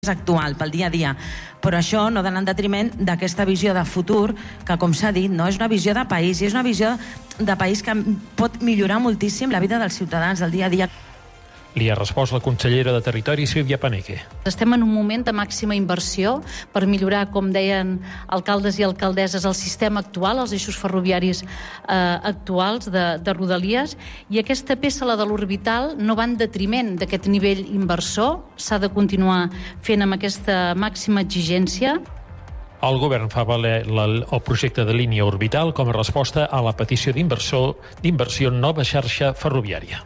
actual, pel dia a dia, però això no d'anar en detriment d'aquesta visió de futur que, com s'ha dit, no és una visió de país, i és una visió de país que pot millorar moltíssim la vida dels ciutadans del dia a dia. Li ha respost la consellera de Territori, Sílvia Paneque. Estem en un moment de màxima inversió per millorar, com deien alcaldes i alcaldesses, el sistema actual, els eixos ferroviaris actuals de Rodalies, i aquesta peça, la de l'orbital, no va en detriment d'aquest nivell inversor. S'ha de continuar fent amb aquesta màxima exigència. El govern fa valer el projecte de línia orbital com a resposta a la petició d'inversió en nova xarxa ferroviària.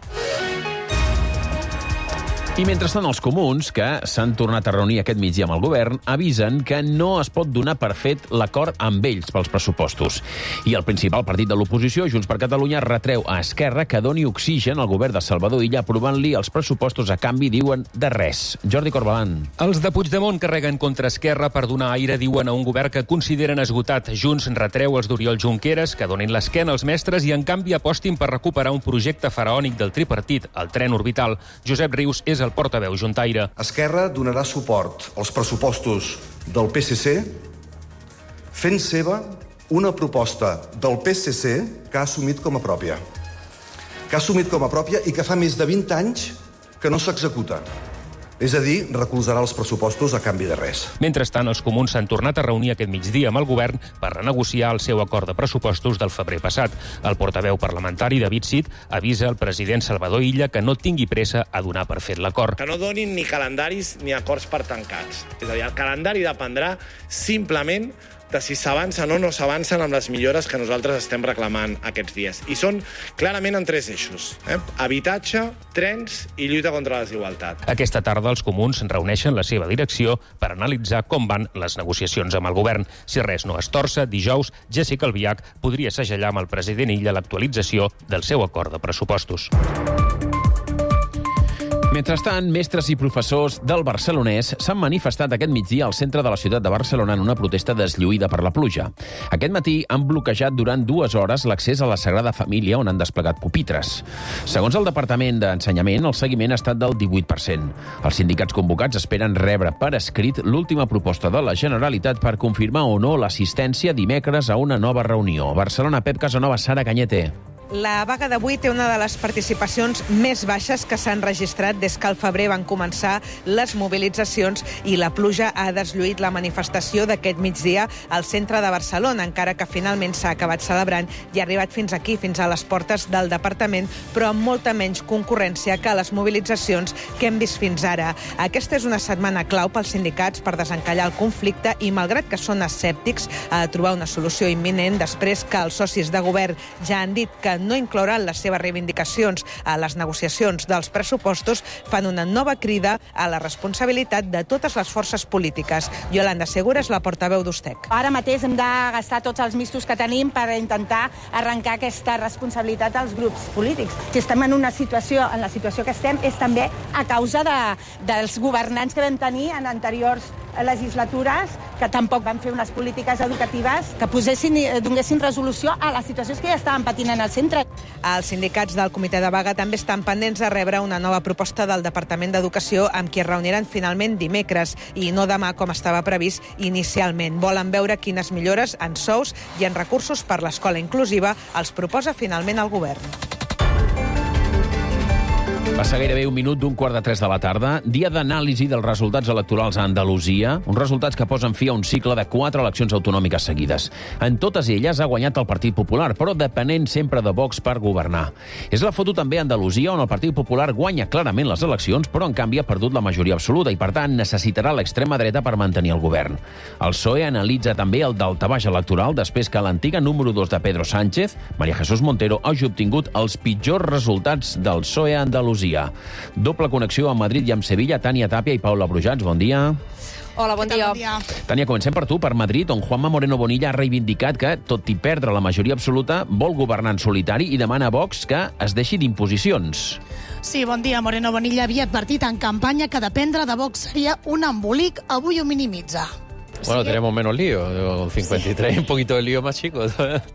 I mentrestant, els comuns, que s'han tornat a reunir aquest migdia amb el govern, avisen que no es pot donar per fet l'acord amb ells pels pressupostos. I el principal partit de l'oposició, Junts per Catalunya, retreu a Esquerra que doni oxigen al govern de Salvador Illa aprovant-li els pressupostos a canvi, diuen, de res. Jordi Corbalan. Els de Puigdemont carreguen contra Esquerra per donar aire, diuen, a un govern que consideren esgotat. Junts retreu els d'Oriol Junqueras que donin l'esquena als mestres i, en canvi, apostin per recuperar un projecte faraònic del tripartit, el tren orbital. Josep Rius és el portaveu juntaire. Esquerra donarà suport als pressupostos del PSC fent seva una proposta del PSC que ha assumit com a pròpia. I que fa més de 20 anys que no s'executa. És a dir, recolzarà els pressupostos a canvi de res. Mentrestant, els comuns s'han tornat a reunir aquest migdia amb el govern per renegociar el seu acord de pressupostos del febrer passat. El portaveu parlamentari, David Cid, avisa al president Salvador Illa que no tingui pressa a donar per fet l'acord. Que no donin ni calendaris ni acords per tancats. És a dir, el calendari dependrà simplement de si s'avancen o no s'avancen amb les millores que nosaltres estem reclamant aquests dies. I són clarament en 3 eixos. Habitatge, trens i lluita contra la desigualtat. Aquesta tarda els comuns reuneixen la seva direcció per analitzar com van les negociacions amb el govern. Si res no es torça, dijous, Jessica Albiach podria segellar amb el president Illa l'actualització del seu acord de pressupostos. Mentrestant, mestres i professors del Barcelonès s'han manifestat aquest migdia al centre de la ciutat de Barcelona en una protesta deslluïda per la pluja. Aquest matí han bloquejat durant 2 hores l'accés a la Sagrada Família, on han desplegat pupitres. Segons el Departament d'Ensenyament, el seguiment ha estat del 18%. Els sindicats convocats esperen rebre per escrit l'última proposta de la Generalitat per confirmar o no l'assistència dimecres a una nova reunió. Barcelona, Pep Casanova, Sara Cañete. La vaga d'avui té una de les participacions més baixes que s'han registrat des que al febrer van començar les mobilitzacions i la pluja ha deslluït la manifestació d'aquest migdia al centre de Barcelona, encara que finalment s'ha acabat celebrant i ha arribat fins aquí, fins a les portes del departament, però amb molta menys concurrència que les mobilitzacions que hem vist fins ara. Aquesta és una setmana clau pels sindicats per desencallar el conflicte i, malgrat que són escèptics a trobar una solució imminent, després que els socis de govern ja han dit que no inclouran les seves reivindicacions a les negociacions dels pressupostos, fan una nova crida a la responsabilitat de totes les forces polítiques. Yolanda Segura és la portaveu d'Ustec. Ara mateix hem de gastar tots els mistos que tenim per intentar arrencar aquesta responsabilitat als grups polítics. Si estem en la situació que estem, és també a causa dels governants que vam tenir en anteriors legislatures, que tampoc van fer unes polítiques educatives que donessin resolució a les situacions que ja estaven patint en el centre. Els sindicats del comitè de vaga també estan pendents de rebre una nova proposta del Departament d'Educació amb qui es reuniran finalment dimecres i no demà com estava previst inicialment. Volen veure quines millores en sous i en recursos per l'escola inclusiva els proposa finalment el govern. Passa gairebé 1 minut d'un 2:45 de la tarda. Dia d'anàlisi dels resultats electorals a Andalusia. Uns resultats que posen fi a un cicle de 4 eleccions autonòmiques seguides. En totes elles ha guanyat el Partit Popular, però depenent sempre de Vox per governar. És la foto també a Andalusia, on el Partit Popular guanya clarament les eleccions, però en canvi ha perdut la majoria absoluta i, per tant, necessitarà l'extrema dreta per mantenir el govern. El PSOE analitza també el daltabaix electoral després que l'antiga número 2 de Pedro Sánchez, María Jesús Montero, hagi obtingut els pitjors resultats del PSOE a Andalusia. Doble connexió amb Madrid i amb Sevilla. Tània Tàpia i Paula Brujats, bon dia. Hola, bon dia. Tània, comencem per tu, per Madrid, on Juanma Moreno Bonilla ha reivindicat que, tot i perdre la majoria absoluta, vol governar en solitari i demana a Vox que es deixi d'imposicions. Sí, bon dia. Moreno Bonilla havia advertit en campanya que dependre de Vox seria un embolic. Avui ho minimitza. Bueno, tenemos menos lío. Con 53, sí. Un poquito de lío más chico.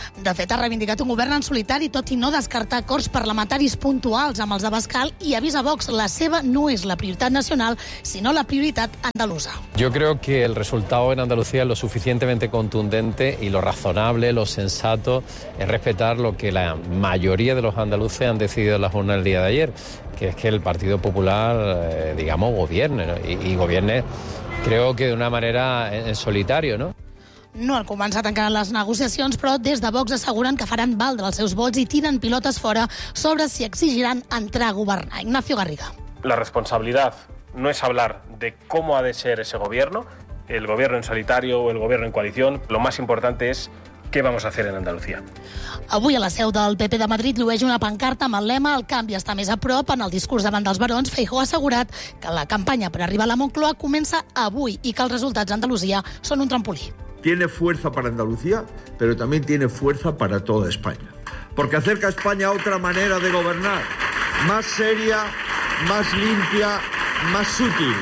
De fet, ha reivindicat un govern en solitari, tot i no descartar acords parlamentaris puntuals amb els d'Abascal, i avisa Vox, la seva no és la prioritat nacional, sinó la prioritat andalusa. Yo creo que el resultado en Andalucía es lo suficientemente contundente y lo razonable, lo sensato, es respetar lo que la mayoría de los andaluces han decidido en la jornada del día de ayer, que es que el Partido Popular, gobierne, ¿no? Y gobierne, creo que de una manera en solitario, ¿no? No han començat encara les negociacions, però des de Vox asseguren que faran valdre els seus vots i tiren pilotes fora sobre si exigiran entrar a governar. Ignacio Garriga. La responsabilidad no es hablar de cómo ha de ser ese gobierno, el gobierno en solitario o el gobierno en coalición. Lo más importante es qué vamos a hacer en Andalucía. Avui a la seu del PP de Madrid llueix una pancarta amb el lema "El canvi està més a prop". En el discurs davant dels barons, Feijóo ha assegurat que la campanya per arribar a la Moncloa comença avui i que els resultats a Andalusia són un trampolí. Tiene fuerza para Andalucía, pero también tiene fuerza para toda España. Porque acerca a España a otra manera de gobernar, más seria, más limpia, más útil.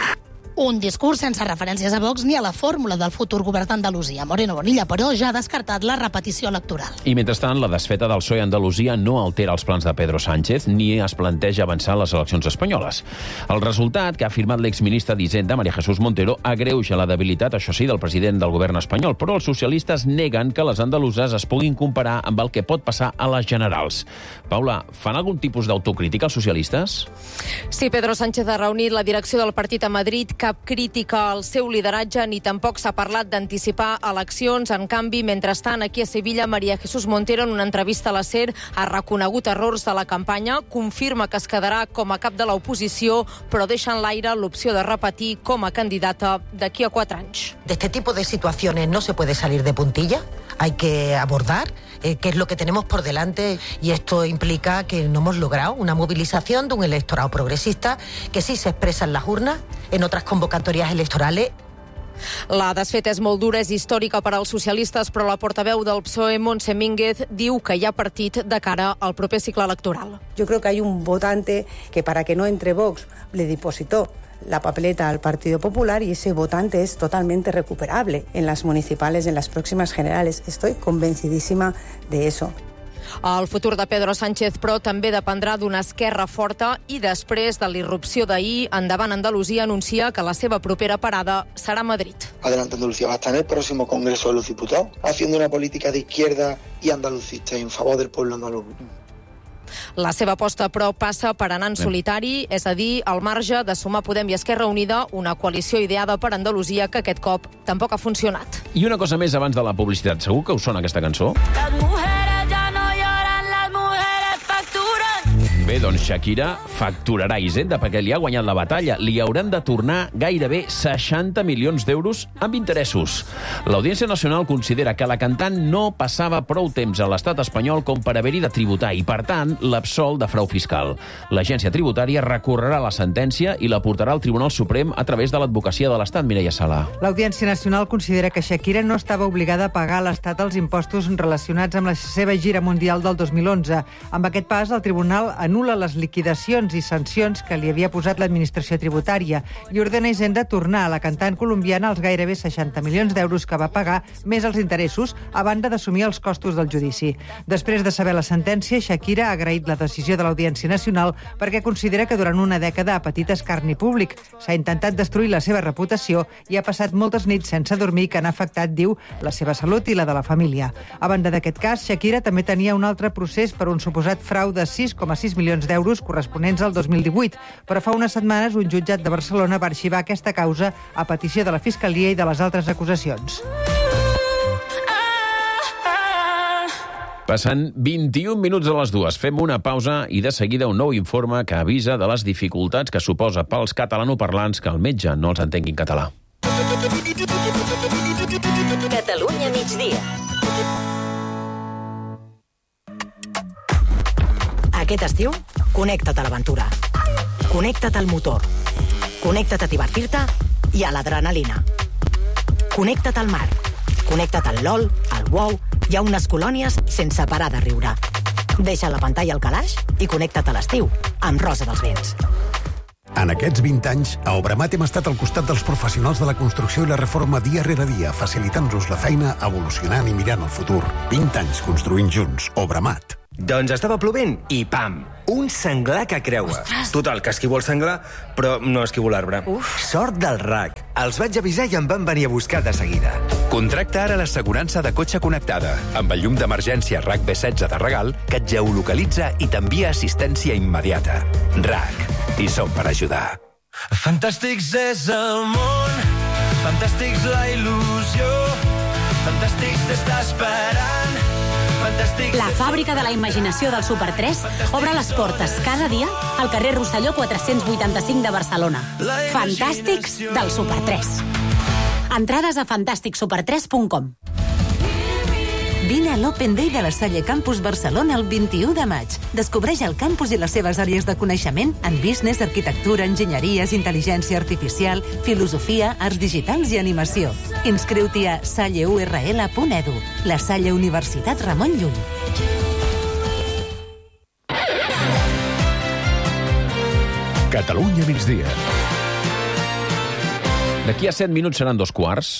Un discurs sense referències a Vox ni a la fórmula del futur govern d'Andalusia. Moreno Bonilla, però, ja ha descartat la repetició electoral. I mentrestant, la desfeta del PSOE a Andalusia no altera els plans de Pedro Sánchez ni es planteja avançar les eleccions espanyoles. El resultat, que ha afirmat l'exministre d'Hisenda, María Jesús Montero, agreuja la debilitat, això sí, del president del govern espanyol, però els socialistes neguen que les andaluses es puguin comparar amb el que pot passar a les generals. Paula, fan algun tipus d'autocrítica els socialistes? Sí, Pedro Sánchez ha reunit la direcció del partit a Madrid. Cap crítica al seu lideratge ni tampoc s'ha parlat d'anticipar eleccions. En canvi, mentrestant, aquí a Sevilla, María Jesús Montero, en una entrevista a la SER, ha reconegut errors de la campanya, confirma que es quedarà com a cap de l'oposició, però deixa en l'aire l'opció de repetir com a candidata d'aquí a 4 anys. De este tipo de situaciones no se puede salir de puntilla, hay que abordar qué es lo que tenemos por delante, y esto implica que no hemos logrado una movilización de un electorado progresista que sí se expresa en las urnas, en otras convocatorias electorales. La desfeta és molt dura, és històrica per als socialistes, però la portaveu del PSOE, Montse Mínguez, diu que hi ha partit de cara al proper cicle electoral. Yo creo que hay un votante que, para que no entre Vox, le depositó la papeleta al Partido Popular, y ese votante es totalmente recuperable en las municipales, en las próximas generales. Estoy convencidísima de eso. El futur de Pedro Sánchez, però, també dependrà d'una esquerra forta, i després de l'irrupció d'ahir, Endavant Andalusia anuncia que la seva propera parada serà a Madrid. Adelante Andalucía va a estar en el próximo Congreso de los Diputados, haciendo una política de izquierda y andalucista en favor del pueblo andaluz. La seva aposta, però, passa per anar en solitari, és a dir, al marge de sumar Podem i Esquerra Unida, una coalició ideada per Andalusia que aquest cop tampoc ha funcionat. I una cosa més abans de la publicitat. Segur que us sona aquesta cançó? Bé, doncs Shakira facturarà Hisenda perquè li ha guanyat la batalla. Li hauran de tornar gairebé 60 milions d'euros amb interessos. L'Audiència Nacional considera que la cantant no passava prou temps a l'estat espanyol com per haver-hi de tributar i, per tant, l'absol de frau fiscal. L'agència tributària recorrerà la sentència i la portarà al Tribunal Suprem a través de l'advocacia de l'Estat, Mireia Sala. L'Audiència Nacional considera que Shakira no estava obligada a pagar a l'Estat els impostos relacionats amb la seva gira mundial del 2011. Amb aquest pas, el Tribunal anul·la les liquidacions i sancions que li havia posat l'administració tributària i ordena a Hisenda tornar a la cantant colombiana els gairebé 60 milions d'euros que va pagar, més els interessos, a banda d'assumir els costos del judici. Després de saber la sentència, Shakira ha agraït la decisió de l'Audiència Nacional perquè considera que durant una dècada ha patit escarni públic. S'ha intentat destruir la seva reputació i ha passat moltes nits sense dormir que han afectat, diu, la seva salut i la de la família. A banda d'aquest cas, Shakira també tenia un altre procés per un suposat frau de 6,6 milions d'euros corresponents al 2018, però fa unes setmanes un jutjat de Barcelona va arxivar aquesta causa a petició de la Fiscalia i de les altres acusacions. Passen 21 minuts a les 2. Fem una pausa i de seguida un nou informe que avisa de les dificultats que suposa pels catalanoparlants que el metge no els entengui en català. Catalunya migdia. Aquest estiu, connecta't a l'aventura. Connecta't al motor. Connecta't a divertir-te i a l'adrenalina. Connecta't al mar. Connecta't al LOL, al WoW i a unes colònies sense parar de riure. Deixa la pantalla al calaix i connecta't a l'estiu amb Rosa dels Vents. En aquests 20 anys, a Obramat hem estat al costat dels professionals de la construcció i la reforma dia rere dia, facilitant-nos la feina, evolucionant i mirant el futur. 20 anys construint junts. Obramat. Doncs estava plovent i pam! Un senglar que creua. Ostres. Total, que esquivo el senglar, però no esquivo l'arbre. Sort del RAC. Els vaig avisar i em van venir a buscar de seguida. Contracta ara l'assegurança de cotxe connectada, amb el llum d'emergència RAC B16 de regal, que et geolocalitza i t'envia assistència immediata. RAC. Hi som per ajudar. Fantàstics és el món, fantàstics la il·lusió, fantàstics t'està esperant. La fàbrica de la imaginació del Super 3 obre les portes cada dia al carrer Rosselló 485 de Barcelona. Fantàstics del Super 3. Entrades a fantàsticsuper3.com. Vine a l'Open Day de la Salle Campus Barcelona el 21 de maig. Descobreix el campus i les seves àrees de coneixement en business, arquitectura, enginyeries, intel·ligència artificial, filosofia, arts digitals i animació. Inscriu-t'hi a salleurl.edu. La Salle Universitat Ramon Llull. Catalunya migdia. D'aquí a 7 minuts seran 2:15.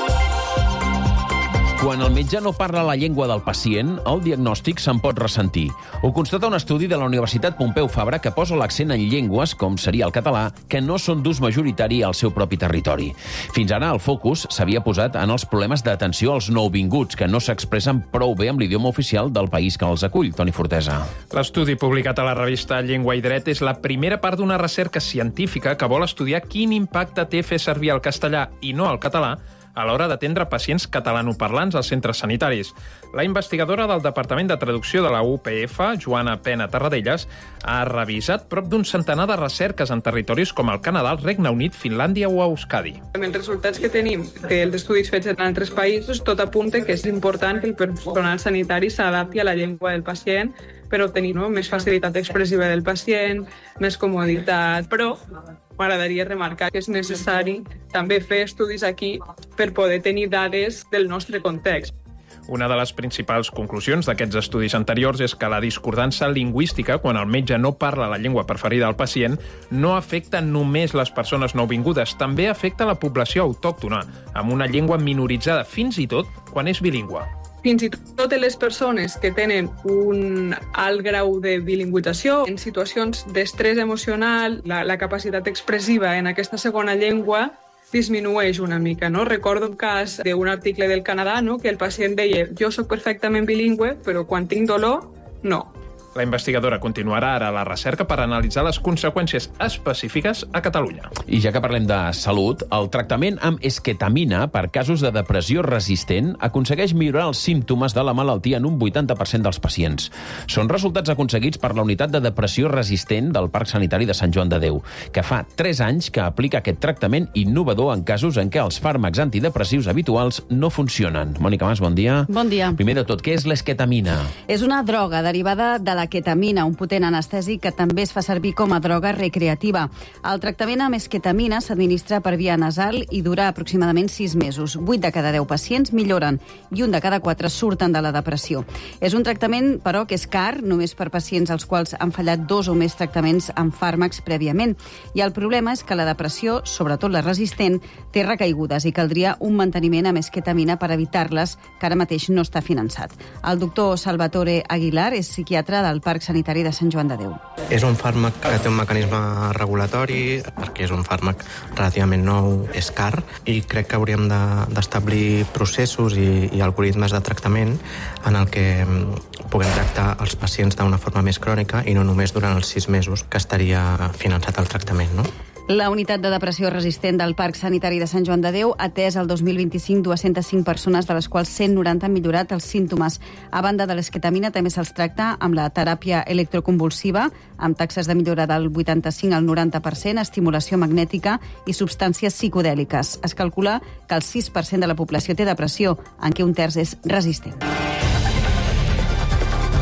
Quan el metge no parla la llengua del pacient, el diagnòstic se'n pot ressentir. Ho constata un estudi de la Universitat Pompeu Fabra que posa l'accent en llengües, com seria el català, que no són d'ús majoritari al seu propi territori. Fins ara el focus s'havia posat en els problemes d'atenció als nouvinguts, que no s'expressen prou bé amb l'idioma oficial del país que els acull. Toni Fortesa. L'estudi publicat a la revista Llengua i Dret és la primera part d'una recerca científica que vol estudiar quin impacte té fer servir el castellà i no el català a l'hora d'atendre pacients catalanoparlants als centres sanitaris. La investigadora del Departament de Traducció de la UPF, Joana Pena Tarradellas, ha revisat prop d'un centenar de recerques en territoris com el Canadà, el Regne Unit, Finlàndia o Euskadi. Amb els resultats que tenim, que els estudis fets en altres països, tot apunta que és important que el personal sanitari s'adapti a la llengua del pacient per obtenir més facilitat expressiva del pacient, més comoditat, però m'agradaria remarcar que és necessari també fer estudis aquí per poder tenir dades del nostre context. Una de les principals conclusions d'aquests estudis anteriors és que la discordança lingüística, quan el metge no parla la llengua preferida del pacient, no afecta només les persones nouvingudes, també afecta la població autòctona, amb una llengua minoritzada, fins i tot quan és bilingüe. Fins i tot les persones que tenen un alt grau de bilingüització, en situacions d'estrès emocional, la capacitat expressiva en aquesta segona llengua disminueix una mica, no? Recordo un cas d'un article del Canadà, no?, que el pacient deia jo sóc perfectament bilingüe, però quan tinc dolor, no. La investigadora continuarà ara la recerca per analitzar les conseqüències específiques a Catalunya. I ja que parlem de salut, el tractament amb esquetamina per casos de depressió resistent aconsegueix millorar els símptomes de la malaltia en un 80% dels pacients. Són resultats aconseguits per la unitat de depressió resistent del Parc Sanitari de Sant Joan de Déu, que fa 3 anys que aplica aquest tractament innovador en casos en què els fàrmacs antidepressius habituals no funcionen. Mònica Mas, bon dia. Bon dia. Primer de tot, què és l'esquetamina? És una droga derivada de la ketamina, un potent anestèsic que també es fa servir com a droga recreativa. El tractament amb esquetamina s'administra per via nasal i dura aproximadament 6 mesos. 8 de cada 10 pacients milloren i 1 de cada 4 surten de la depressió. És un tractament, però, que és car, només per pacients als quals han fallat 2 o més tractaments amb fàrmacs prèviament. I el problema és que la depressió, sobretot la resistent, té recaigudes i caldria un manteniment amb esquetamina per evitar-les, que ara mateix no està finançat. El doctor Salvatore Aguilar és psiquiatre del Parc Sanitari de Sant Joan de Déu. És un fàrmac que té un mecanisme regulatori, perquè és un fàrmac relativament nou, és car, i crec que hauríem d'establir processos i algoritmes de tractament en el que puguem tractar els pacients d'una forma més crònica i no només durant els 6 mesos que estaria finançat el tractament, no? La unitat de depressió resistent del Parc Sanitari de Sant Joan de Déu ha atès el 2025 205 persones, de les quals 190 han millorat els símptomes. A banda de l'esquetamina, també se'ls tracta amb la teràpia electroconvulsiva, amb taxes de millora del 85 al 90%, estimulació magnètica i substàncies psicodèliques. Es calcula que el 6% de la població té depressió, en què un terç és resistent.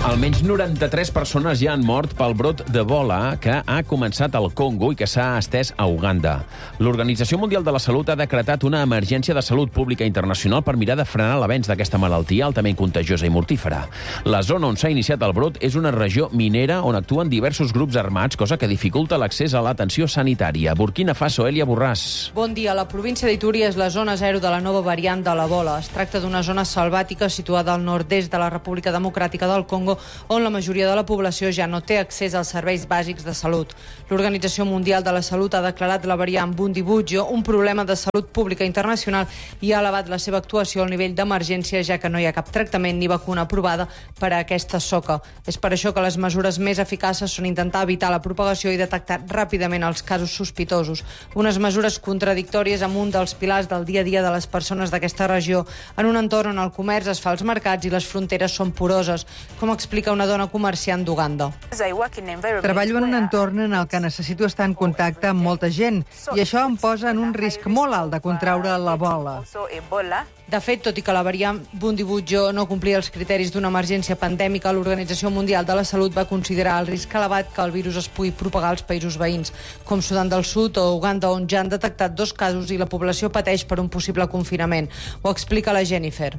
Almenys 93 persones ja han mort pel brot d'Ebola que ha començat al Congo i que s'ha estès a Uganda. L'Organització Mundial de la Salut ha decretat una emergència de salut pública internacional per mirar de frenar l'avenç d'aquesta malaltia altament contagiosa i mortífera. La zona on s'ha iniciat el brot és una regió minera on actuen diversos grups armats, cosa que dificulta l'accés a l'atenció sanitària. Burkina Faso, Elia Borràs. Bon dia. La província d'Itúria és la zona zero de la nova variant de l'Ebola. Es tracta d'una zona selvàtica situada al nord-est de la República Democràtica del Congo, on la majoria de la població ja no té accés als serveis bàsics de salut. L'Organització Mundial de la Salut ha declarat la variant Bundibugyo un problema de salut pública internacional i ha elevat la seva actuació al nivell d'emergència, ja que no hi ha cap tractament ni vacuna aprovada per a aquesta soca. És per això que les mesures més eficaces són intentar evitar la propagació i detectar ràpidament els casos sospitosos. Unes mesures contradictòries amb un dels pilars del dia a dia de les persones d'aquesta regió, en un entorn on el comerç es fa als mercats i les fronteres són poroses, com explica una dona comerciant d'Uganda. Treballo en un entorn en el que necessito estar en contacte amb molta gent i això em posa en un risc molt alt de contraure l'Ebola. De fet, tot i que la variant Bundibugyo no complia els criteris d'una emergència pandèmica, l'Organització Mundial de la Salut va considerar el risc elevat que el virus es pugui propagar als països veïns, com Sudan del Sud o Uganda, on ja han detectat 2 casos i la població pateix per un possible confinament. Ho explica la Jennifer.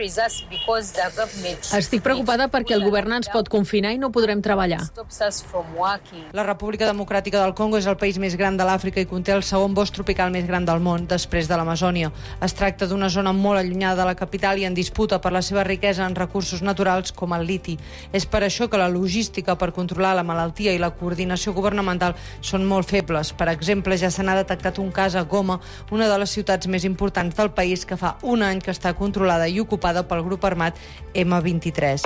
Estic preocupada perquè el govern ens pot confinar i no podrem treballar. La República Democràtica del Congo és el país més gran de l'Àfrica i conté el segon bosc tropical més gran del món, després de l'Amazònia. Es tracta d'una zona molt allunyada de la capital i en disputa per la seva riquesa en recursos naturals com el liti. És per això que la logística per controlar la malaltia i la coordinació governamental són molt febles. Per exemple, ja se n'ha detectat un cas a Goma, una de les ciutats més importants del país, que fa un any que està controlada i ocupada pel grup armat M23.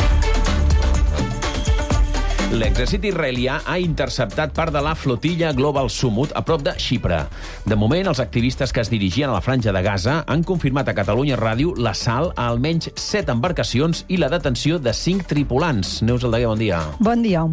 L'exèrcit israelià ha interceptat part de la flotilla Global Summut a prop de Xipre. De moment, els activistes que es dirigien a la franja de Gaza han confirmat a Catalunya Ràdio l'assalt a almenys 7 embarcacions i la detenció de 5 tripulants. Neus Aldeguer, bon dia. Bon dia.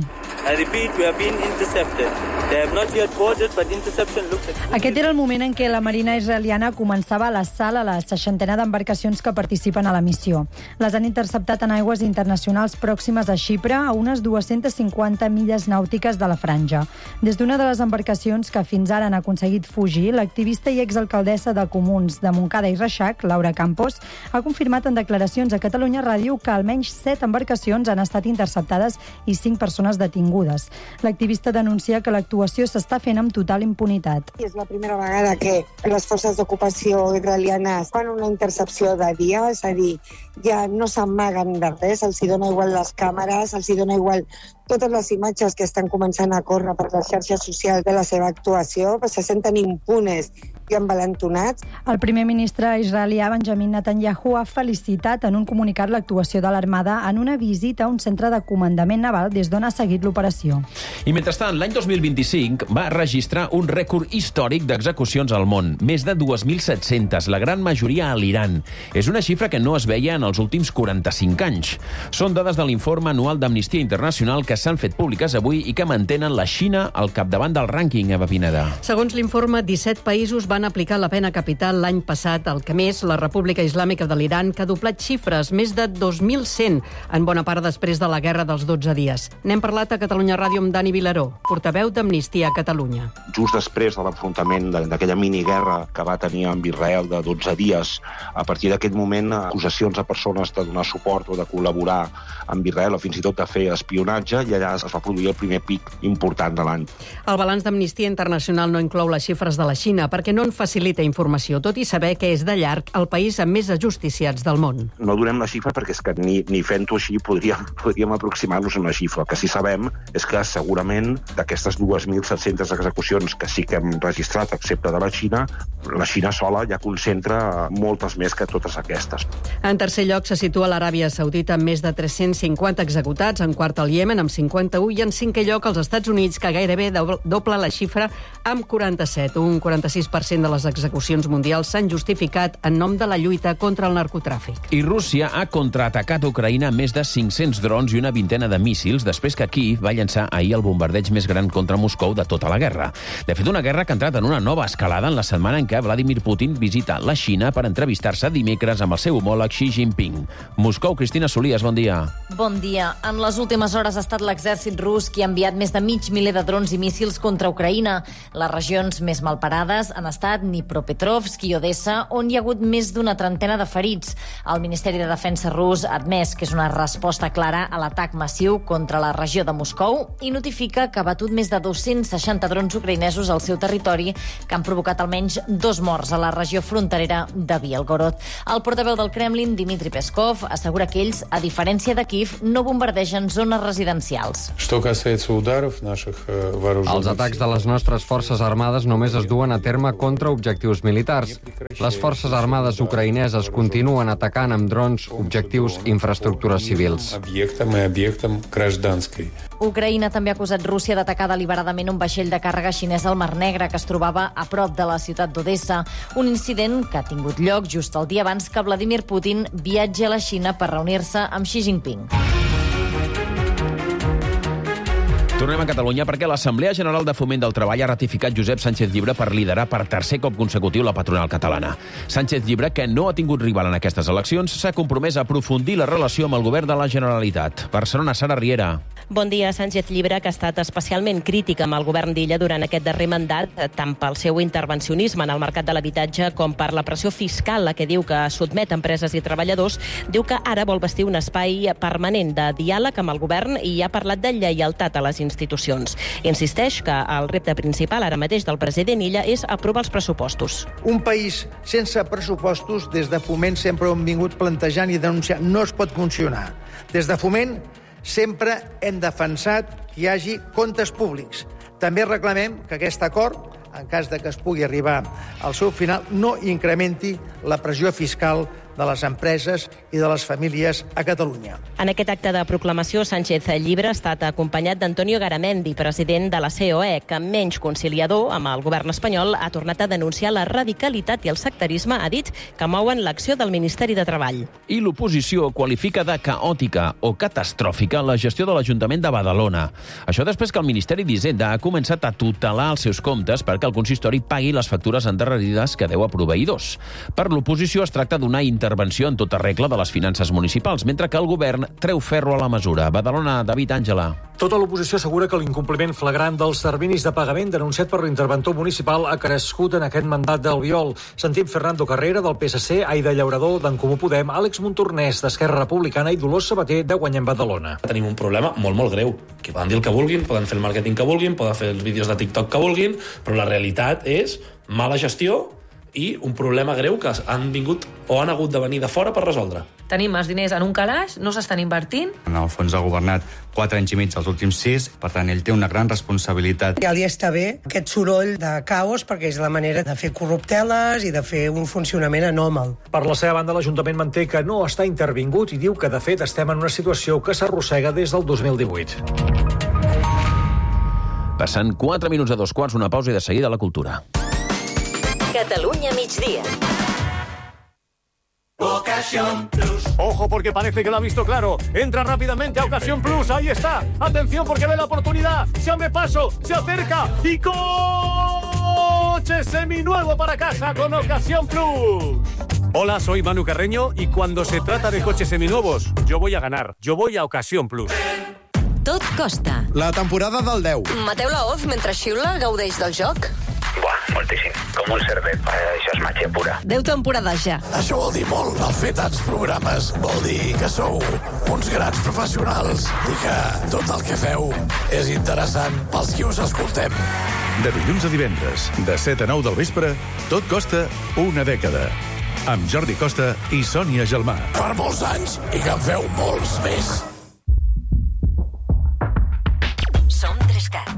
Aquest era el moment en què la Marina israeliana començava l'assalt a la 60ena d'embarcacions que participen a la missió. Les han interceptat en aigües internacionals pròximes a Xipre, a unes 250 milles nàutiques de la franja. Des d'una de les embarcacions que fins ara han aconseguit fugir, l'activista i exalcaldessa de Comuns de Montcada i Reixac, Laura Campos, ha confirmat en declaracions a Catalunya Ràdio que almenys 7 embarcacions han estat interceptades i 5 persones detingudes. L'activista denuncia que l'actuació s'està fent amb total impunitat. És la primera vegada que les forces d'ocupació israelianes fan una intercepció de dia, és a dir, ja no s'amaguen de res, els hi dona igual les càmeres, els hi dona igual totes les imatges que estan començant a córrer per les xarxes socials de la seva actuació, se senten impunes i envalentonats. El primer ministre israelià Benjamin Netanyahu ha felicitat en un comunicat l'actuació de l'Armada en una visita a un centre de comandament naval des d'on ha seguit l'operació. I mentrestant, l'any 2025 va registrar un rècord històric d'execucions al món, més de 2.700, la gran majoria a l'Iran. És una xifra que no es veia en els últims 45 anys. Són dades de l'informe anual d'Amnistia Internacional que s'han fet públiques avui i que mantenen la Xina al capdavant del rànquing, Eva Pineda. Segons l'informe, 17 països van aplicar la pena capital l'any passat, el que més, la República Islàmica de l'Iran, que ha doblat xifres, més de 2.100, en bona part després de la Guerra dels 12 dies. N'hem parlat a Catalunya Ràdio amb Dani Vilaró, portaveu d'Amnistia a Catalunya. Just després de l'enfrontament d'aquella miniguerra que va tenir amb Israel de 12 dies, a partir d'aquest moment, acusacions a persones de donar suport o de col·laborar amb Israel o fins i tot de fer espionatge, i allà es va produir el primer pic important de l'any. El balanç d'Amnistia Internacional no inclou les xifres de la Xina perquè no en facilita informació, tot i saber que és de llarg el país amb més ajusticiats del món. No donem la xifra perquè és que ni fent-ho així podríem aproximar-nos a una xifra. El que sí sabem és que segurament d'aquestes 2.700 execucions que sí que hem registrat, excepte de la Xina sola ja concentra moltes més que totes aquestes. En tercer lloc se situa l'Aràbia Saudita amb més de 350 executats, en quart el Iemen amb 51 i en cinquè lloc els Estats Units, que gairebé dobla la xifra amb 47, un 46% 60% de les execucions mundials s'han justificat en nom de la lluita contra el narcotràfic. I Rússia ha contraatacat Ucraïna amb més de 500 drons i una vintena de míssils després que Kíev va llançar ahir el bombardeig més gran contra Moscou de tota la guerra. De fet, una guerra que ha entrat en una nova escalada en la setmana en què Vladimir Putin visita la Xina per entrevistar-se dimecres amb el seu homòleg Xi Jinping. Moscou, Cristina Solies, bon dia. Bon dia. En les últimes hores ha estat l'exèrcit rus qui ha enviat més de 500.000 de drons i míssils contra Ucraïna. Les regions més malparades han estat Dnipropetrovsk i Odessa, on hi ha hagut més d'una trentena de ferits. El Ministeri de Defensa rus ha admès que és una resposta clara a l'atac massiu contra la regió de Moscou i notifica que ha batut més de 260 drons ucraïnesos al seu territori que han provocat almenys 2 morts a la regió fronterera de Bielgorod. El portaveu del Kremlin, Dmitry Peskov, assegura que ells, a diferència de Kíev, no bombardegen zones residencials. Els atacs de les nostres forces armades només es duen a terme contra objectius militars. Les forces armades ucraïneses continuen atacant amb drons objectius infraestructures civils. Ucraïna també ha acusat Rússia d'atacar deliberadament un vaixell de càrrega xinès al Mar Negre que es trobava a prop de la ciutat d'Odessa, un incident que ha tingut lloc just el dia abans que Vladimir Putin viatgi a la Xina per reunir-se amb Xi Jinping. Tornem a Catalunya perquè l'Assemblea General de Foment del Treball ha ratificat Josep Sánchez Llibre per liderar per tercer cop consecutiu la patronal catalana. Sánchez Llibre, que no ha tingut rival en aquestes eleccions, s'ha compromès a aprofundir la relació amb el govern de la Generalitat. Barcelona, Sara Riera. Bon dia. Sánchez Llibre, que ha estat especialment crític amb el govern d'Illa durant aquest darrer mandat, tant pel seu intervencionisme en el mercat de l'habitatge com per la pressió fiscal a què diu que sotmet empreses i treballadors, diu que ara vol bastir un espai permanent de diàleg amb el govern i ha parlat de lleialtat a les institucions. Insisteix que el repte principal ara mateix del president Illa és aprovar els pressupostos. Un país sense pressupostos, des de Foment sempre ho hem vingut plantejant i denunciant, no es pot funcionar. Des de Foment sempre hem defensat que hi hagi comptes públics. També reclamem que aquest acord, en cas de que es pugui arribar al seu final, no incrementi la pressió fiscal de les empreses i de les famílies a Catalunya. En aquest acte de proclamació, Sánchez Llibre ha estat acompanyat d'Antonio Garamendi, president de la COE, que, menys conciliador amb el govern espanyol, ha tornat a denunciar la radicalitat i el sectarisme, ha dit, que mouen l'acció del Ministeri de Treball. I l'oposició qualifica de caòtica o catastròfica la gestió de l'Ajuntament de Badalona. Això després que el Ministeri d'Hisenda ha començat a tutelar els seus comptes perquè el consistori pagui les factures endarrerides que deu a proveïdors. Per l'oposició es tracta d'una intervenció en tota regla de les finances municipals, mentre que el govern treu ferro a la mesura. Badalona, David Àngela. Tota l'oposició assegura que l'incompliment flagrant dels terminis de pagament denunciat per l'interventor municipal ha crescut en aquest mandat d'Albiol. Sentim Fernando Carrera, del PSC, Aida Llaurador, d'en Comú Podem, Àlex Montornès, d'Esquerra Republicana, i Dolors Sabater, de Guanyem Badalona. Tenim un problema molt greu, que poden dir el que vulguin, poden fer el màrqueting que vulguin, poden fer els vídeos de TikTok que vulguin, però la realitat és mala gestió i un problema greu que han vingut o han hagut de venir de fora per resoldre. Tenim els diners en un calaix, no s'estan invertint. En el fons ha governat 4 anys i mig els últims 6, per tant, ell té una gran responsabilitat. Ja li està bé aquest soroll de caos, perquè és la manera de fer corrupteles i de fer un funcionament anòmal. Per la seva banda, l'Ajuntament manté que no està intervingut i diu que, de fet, estem en una situació que s'arrossega des del 2018. Passant 4 minuts a 2 quarts, una pausa i de seguida la cultura. Catalunya migdia. Ocasión Plus. Ojo, porque parece que lo ha visto claro. Entra rápidamente a Ocasión Plus. Ahí está. Atención, porque ve la oportunidad. Se abre paso, se acerca y coche seminuevo para casa con Ocasión Plus. Hola, soy Manu Carreño y cuando se trata de coches seminuevos, yo voy a ganar. Yo voy a Ocasión Plus. Tot costa. La temporada del 10. Mateu Laoz, mentre xiula, gaudeix del joc? Buah, moltíssim. Com un cervet. Això és màgia pura. 10 temporades ja. Això vol dir molt. El fer tants programes vol dir que sou uns grans professionals i que tot el que feu és interessant pels qui us escoltem. De dilluns a divendres, de 7 a 9 del vespre, tot costa una dècada. Amb Jordi Costa i Sònia Gelmà. Per molts anys i que en feu molts més. Som 3CAT.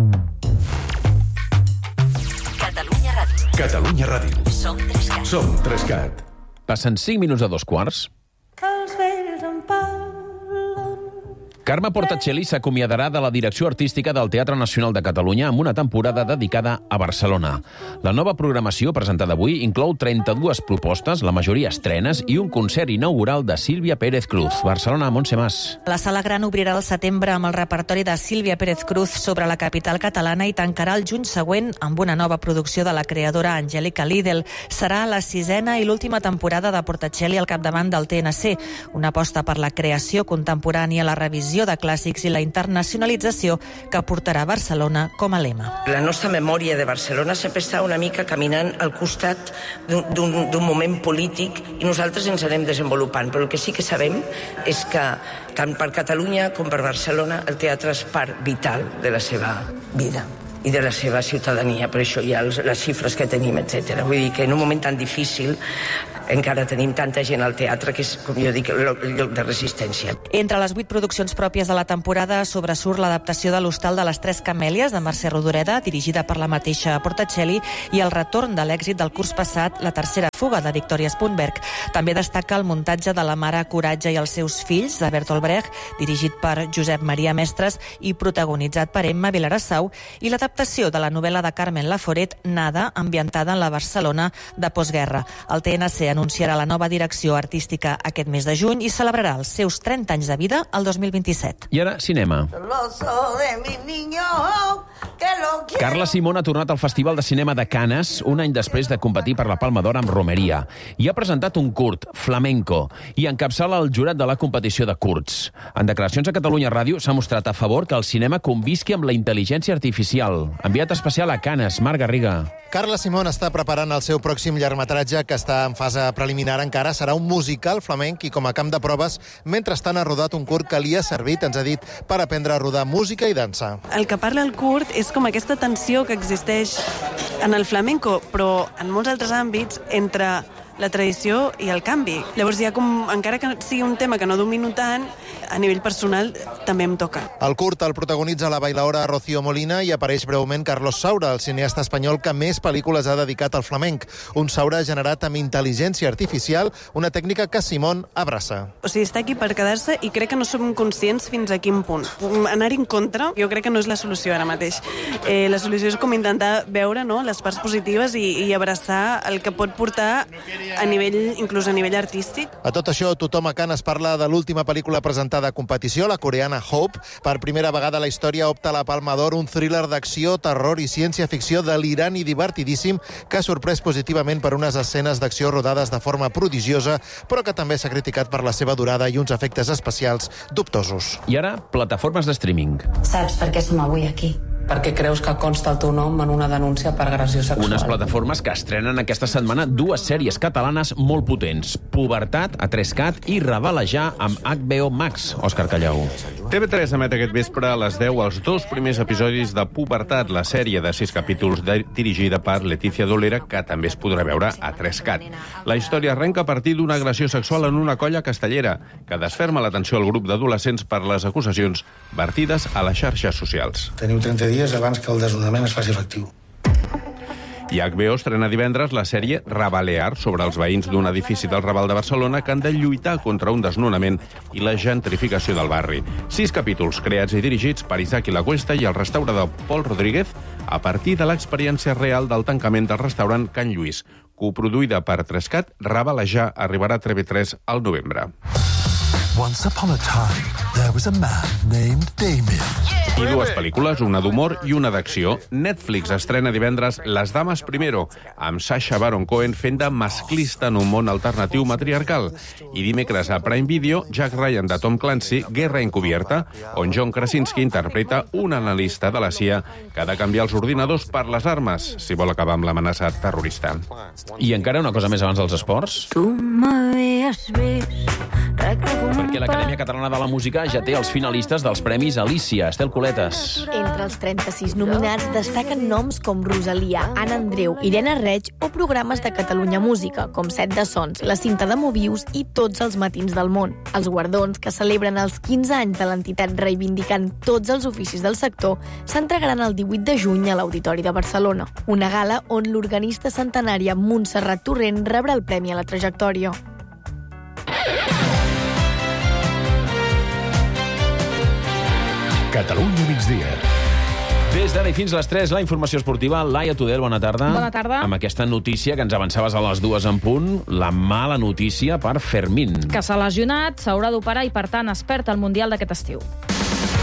Catalunya Ràdio. Catalunya Ràdio. Som 3CAT. Som 3CAT. Passen 5 minuts a 2 quarts. Els vells en parlen. Carme Portacelli s'acomiadarà de la direcció artística del Teatre Nacional de Catalunya amb una temporada dedicada a Barcelona. La nova programació presentada avui inclou 32 propostes, la majoria estrenes, i un concert inaugural de Sílvia Pérez Cruz. Barcelona, Montse Mas. La Sala Gran obrirà al setembre amb el repertori de Sílvia Pérez Cruz sobre la capital catalana i tancarà el juny següent amb una nova producció de la creadora Angélica Lidl. Serà la 6a i l'última temporada de Portacelli al capdavant del TNC, una aposta per la creació contemporània, la revisió de clàssics i la internacionalització que portarà Barcelona com a lema. La nostra memòria de Barcelona sempre està una mica caminant al costat d'un moment polític i nosaltres ens anem desenvolupant, però el que sí que sabem és que tant per Catalunya com per Barcelona el teatre és part vital de la seva vida i de la seva ciutadania, per això hi ha les xifres que tenim, etc. Vull dir que en un moment tan difícil encara tenim tanta gent al teatre que és, com jo dic, el lloc de resistència. Entre les 8 produccions pròpies de la temporada sobresurt l'adaptació de l'Hostal de les Tres Camèlies de Mercè Rodoreda, dirigida per la mateixa Portacelli, i el retorn de l'èxit del curs passat, La tercera fuga, de Victoria Spunberg. També destaca el muntatge de La mare Coratge i els seus fills, de Bertolt Brecht, dirigit per Josep Maria Mestres i protagonitzat per Emma Vilarassau, i l'adaptació de la novel·la de Carmen Laforet, Nada, ambientada en la Barcelona de postguerra. El TNC anunciarà la nova direcció artística aquest mes de juny i celebrarà els seus 30 anys de vida el 2027. I ara, cinema. Carla Simón ha tornat al Festival de Cinema de Canes un any després de competir per la Palma d'Or amb Romeria i ha presentat un curt, Flamenco, i encapçala el jurat de la competició de curts. En declaracions a Catalunya Ràdio s'ha mostrat a favor que el cinema convisqui amb la intel·ligència artificial. Enviat especial a Canes, Marc Garriga. Carla Simón està preparant el seu pròxim llargmetratge, que està en fase preliminar encara. Serà un musical flamenc i com a camp de proves, mentrestant ha rodat un curt que li ha servit, ens ha dit, per aprendre a rodar música i dansa. El que parla el curt és com aquesta tensió que existeix en el flamenco, però en molts altres àmbits, entre la tradició i el canvi. Llavors hi ha com, encara que sigui un tema que no domino tant, a nivell personal també em toca. El curt el protagonitza la bailaora Rocío Molina i apareix breument Carlos Saura, el cineasta espanyol que més pel·lícules ha dedicat al flamenc. Un Saura generat amb intel·ligència artificial, una tècnica que Simón abraça. O sigui, està aquí per quedar-se i crec que no som conscients fins a quin punt. Anar-hi en contra, jo crec que no és la solució ara mateix. La solució és com intentar veure, no, les parts positives i abraçar el que pot portar a nivell, inclús a nivell artístic. A tot això, tothom a Canes parla de l'última pel·lícula presentada a competició, la coreana Hope. Per primera vegada a la història opta a la Palma d'Or un thriller d'acció, terror i ciència-ficció delirant i divertidíssim que ha sorprès positivament per unes escenes d'acció rodades de forma prodigiosa, però que també s'ha criticat per la seva durada i uns efectes especials dubtosos. I ara, plataformes de streaming. Saps per què som avui aquí? Perquè creus que consta el teu nom en una denúncia per agressió sexual. Unes plataformes que estrenen aquesta setmana 2 sèries catalanes molt potents. Pubertat, a 3CAT i Revelejar amb HBO Max. Òscar Callau. TV3 emet aquest vespre a les 10 els 2 primers episodis de Pubertat, la sèrie de 6 capítols dirigida per Letícia Dolera, que també es podrà veure a 3CAT. La història arrenca a partir d'una agressió sexual en una colla castellera, que desferma l'atenció al grup d'adolescents per les acusacions vertides a les xarxes socials. Teniu 30 dies abans que el desnonament es faci efectiu. I HBO estrena divendres la sèrie Rabalear sobre els veïns d'un edifici del Raval de Barcelona que han de lluitar contra un desnonament i la gentrificació del barri. 6 capítols creats i dirigits per Isaac i la Cuesta i el restaurador Pol Rodríguez a partir de l'experiència real del tancament del restaurant Can Lluís. Coproduïda per 3CAT, Rabalejar arribarà a TV3 al novembre. Once upon a time, there was a man named Damien. I 2 pel·lícules, una d'humor i una d'acció. Netflix estrena divendres Les dames primero, amb Sacha Baron Cohen fent de masclista en un món alternatiu matriarcal. I dimecres a Prime Video, Jack Ryan de Tom Clancy, Guerra encubierta, on John Krasinski interpreta un analista de la CIA que ha de canviar els ordinadors per les armes si vol acabar amb l'amenaça terrorista. I encara una cosa més abans dels esports. Tu m'havies vist perquè l'Acadèmia Catalana de la Música ja té els finalistes dels Premis Alícia. Estel Coletes. Entre els 36 nominats destaquen noms com Rosalia, Anna Andreu, Irene Reig o programes de Catalunya Música, com Set de Sons, La Cinta de Mobius i Tots els matins del món. Els guardons, que celebren els 15 anys de l'entitat reivindicant tots els oficis del sector, s'entregaran el 18 de juny a l'Auditori de Barcelona. Una gala on l'organista centenària Montserrat Torrent rebrà el Premi a la Trajectòria. Catalunya migdia. Des d'ara i fins les 3, la informació esportiva. Laia Tudel, bona tarda. Bona tarda. Amb aquesta notícia que ens avançaves a les 2 en punt, la mala notícia per Fermín. Que s'ha lesionat, s'haurà d'operar i, per tant, es perd el Mundial d'aquest estiu.